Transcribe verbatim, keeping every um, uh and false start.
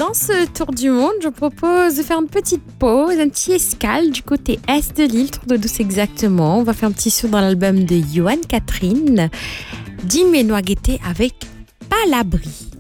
dans ce tour du monde, je propose de faire une petite pause, un petit escale du côté est de l'île, Tour de Douce exactement. On va faire un petit saut dans l'album de Johan Catherine, Dimé Noagueté avec Pas l'abri.